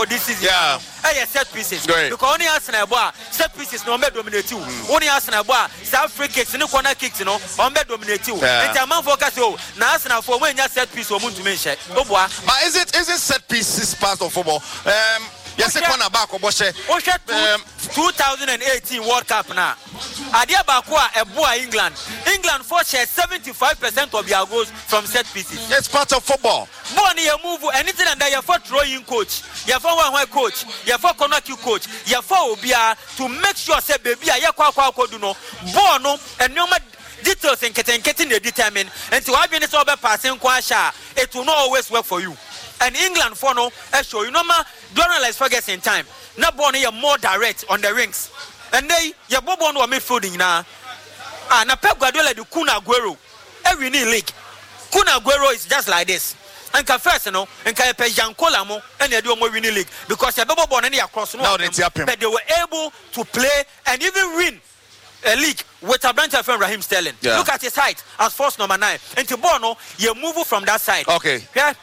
for this season. Yeah. Hey, set pieces. Great. Because only Arsenal boy set pieces no me dominate you. Only Arsenal boy set free kicks no corner kicks no on me dominate you. And the man focus you. Now Arsenal for when you set piece or moon to mention. Oh boy. But is it set pieces part of football? Yes, corner back or 2018 World Cup now. Adia Bakwa a boy England. England for share 75% of their goals from set pieces. It's part of football. Born you move anything and you for throwing coach, you for one coach, you for corner kick coach, you for Obia to make sure say baby ya kwa do no born and no details and getting the determine and to have been over passing kwasha it will not always work for you. And England for no show you know ma Donald Ferguson time. Now born here more direct on the rings. And they your bobo no midfielding na. Na Pep Guardiola the Kun Aguero. Every new league. Kun Aguero is just like this. And can first and can pay Jean Colamo and they do more winning league because the bobo born any across no. But they were able to play and even win a league with a branch of Raheem Sterling. Yeah. Look at his height as force number 9. And to Bono, you move from that side. Okay. Yeah.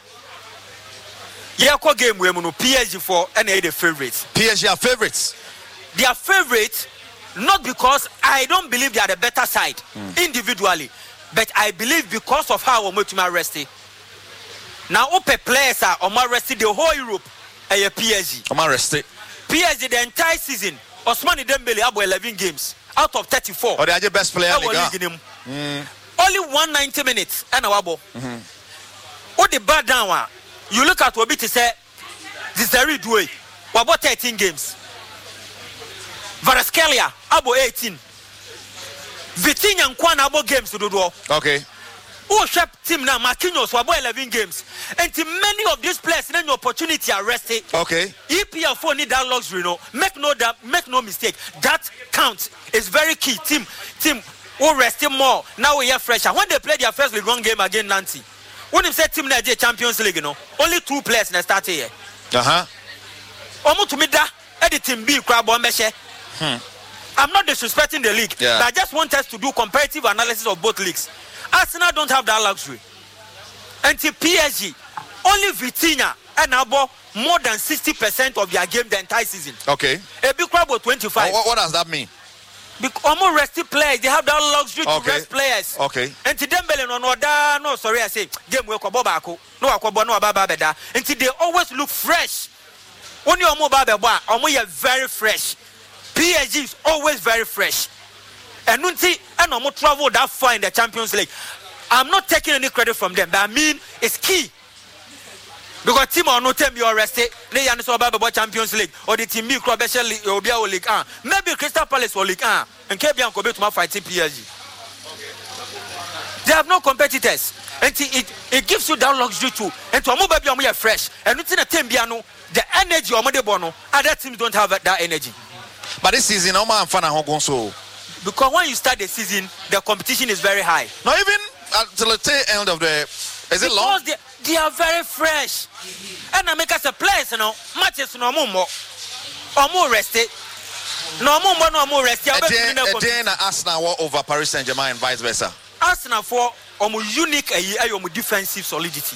Yeah, game we no PSG for any the favorites. PSG are favorites. They are favorites not because I don't believe they are the better side individually, but I believe because of how Omotuma rested. Now, open players are rested the whole Europe. A PSG. Rested. PSG the entire season. Ousmane Dembele have 11 games out of 34. Or they are the best player in the league. Only 190 minutes and a wabo. What the bad down? You look at Obi to say this is very way. What about 13 games? Varaskelia abo 18. Vitinha Nkwana abo games to do. Okay. Who shep team now Marquinhos abo 11 games. And many of these players then your opportunity are rested. Okay. EPL4 need that luxury, no. Make no mistake. That counts. It's very key. Team who resting more. Now we are fresher. When they play their first league one game against Nancy. When you say team Nigeria Champions League, you know, only 2 players in the start here. Omo to me da team B crab on meshe. I'm not disrespecting the league, but I just want us to do comparative analysis of both leagues. Arsenal don't have that luxury. Until PSG, only Vitinha and Abo more than 60% of their game the entire season. Okay. A big crab 25. What does that mean? Almost rested players, they have that luxury to rest players. Okay. And to Dembele no sorry I say game we Bobako no akobo no ababa beda. And they always look fresh. When you are very fresh. PSG is always very fresh. And and travel that far in the Champions League. I'm not taking any credit from them, but I mean it's key. Because team or no team you are rested, they are so about Champions League or the team club league or League 1. Maybe Crystal Palace or League 1 and KBN go to fighting PSG. They have no competitors. And it gives you that luxury too. And to move baby are fresh. And it's in a team piano, the energy of Bono, other teams don't have that energy. But this season, no man fan at so. Because when you start the season, the competition is very high. Not even until the end of the. Is it long? Because they are very fresh. And I make us a place, matches no more. Or more rested. No more rested. Again, Arsenal over Paris Saint-Germain and vice versa. Arsenal for unique defensive solidity.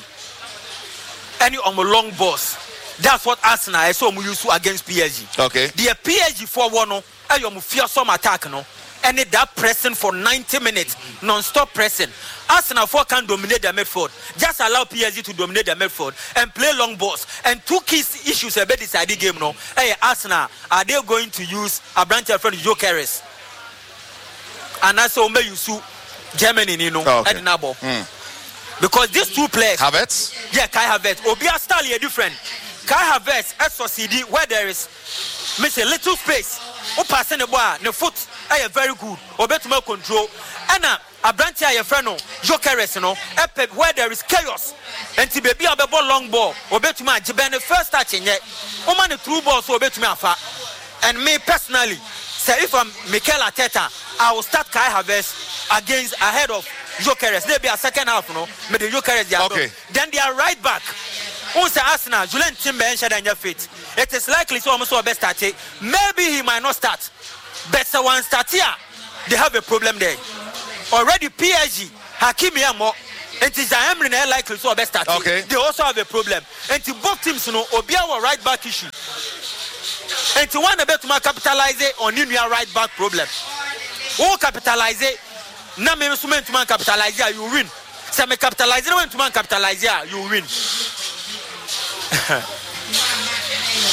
Any long balls. That's what Arsenal is so used to against PSG. Okay. The PSG for one, fearsome attack, and that pressing for 90 minutes, non-stop pressing. Arsenal 4 can dominate the midfield. Just allow PSG to dominate the midfield and play long balls. And 2 key issues about this ID game now. Hey, Arsenal, are they going to use a branch of friend Jokeres? And also may you sue Germany, at Nabo. Because these 2 players. Havertz? Yeah, Kai Havertz. Obia style is different. Kai Havertz SOCD where there is a little space. Who passing the ball, the foot are very good. Or better more control. And a branch of your friend, Jokeres, where there is chaos. And to be a ball long ball, or better match, the first touching yet. Woman the through ball, so better me afa. And me personally, say if I'm Mikel Arteta, I will start Kai Havertz ahead of Jokeres. There be a second half, but the Jokeres they are okay. Then they are right back. Once Arsenal, Julian Timber and Shadanya fit. It is likely so almost our best start. Maybe he might not start. But so one start here, they have a problem there. Already PSG, Hakimi Amo, It is Emery na likely so best start. Okay. They also have a problem. And both teams no Obia will right back issue. And one about to capitalize on your right back problem. Who capitalize it? Na me so to man capitalize you win. Say me capitalize when to man capitalize you win.